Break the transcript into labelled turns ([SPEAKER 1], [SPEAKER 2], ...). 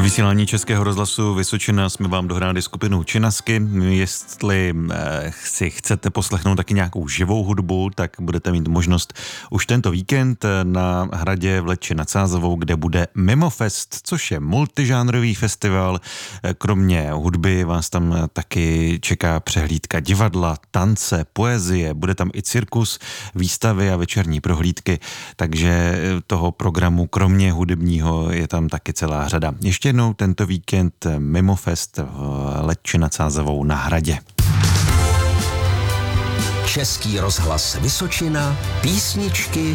[SPEAKER 1] Vysílání Českého rozhlasu Vysočina jsme vám dohráli skupinu Činasky. Jestli si chcete poslechnout taky nějakou živou hudbu, tak budete mít možnost už tento víkend na hradě v Letči nad Sázavou, kde bude Mimofest, což je multižánrový festival. Kromě hudby vás tam taky čeká přehlídka divadla, tance, poezie, bude tam i cirkus, výstavy a večerní prohlídky, takže toho programu kromě hudebního je tam taky celá řada. Ještě jednou tento víkend Mimofest v Letči nad Sázavou na hradě.
[SPEAKER 2] Český rozhlas Vysočina, písničky